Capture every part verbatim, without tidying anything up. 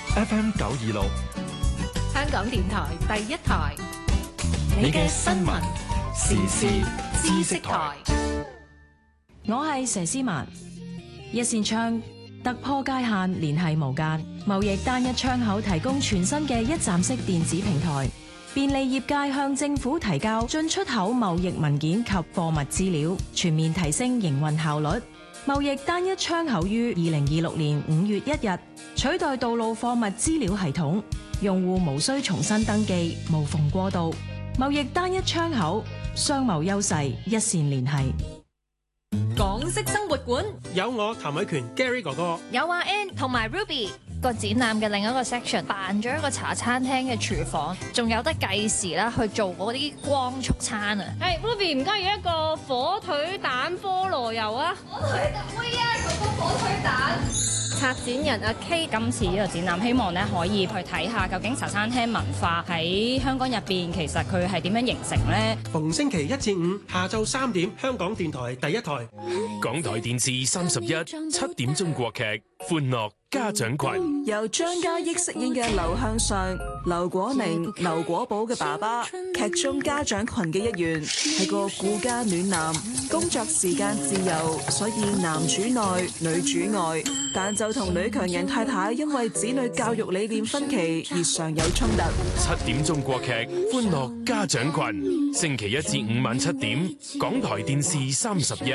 F M 九二六， 香港電台第一台， 你嘅新聞時事知識台。 我係佘詩曼。一線窗突破界限，聯繫無間，貿易單一窗口提供全新嘅一站式電子平台，便利業界向政府提交進出口貿易文件及貨物資料，全面提升營運效率。貿易單一窗口於二零二六年五月一日取代道路貨物資料系統，用戶無需重新登記，無縫過渡。貿易單一窗口，商貿優勢一線聯繫。 港式生活館有我譚偉權 Gary 哥哥， 有阿 Ann 同埋 Ruby。個展覽嘅另一個 section 扮咗一個茶餐廳嘅廚房，仲有得計時啦，去做嗰啲光速餐啊！ 誒 Ruby 唔該要一個火腿蛋菠蘿油啊！ 火腿蛋妹啊，嗰個火腿蛋。 策展人阿 K， 今次呢個展覽希望咧可以去睇下究竟茶餐廳文化喺香港入邊其實佢係點樣形成咧？ 逢星期一至五下晝三點，香港電台第一台， 港台電視三十一七點鐘國劇《歡樂家長群》， 由張嘉益飾演嘅劉向上、劉果寧、劉果寶嘅爸爸，劇中家長群嘅一員，係個顧家暖男，工作時間自由，所以男主內女主外，但就同女強人太太因為子女教育理念分歧而常有衝突。 七點鐘國劇《歡樂家長群》，星期一至五晚七點，港台電視三十一。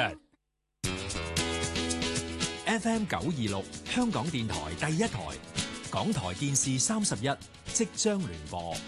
F M 九二六香港電台第一台，港台電視三十一即將聯播。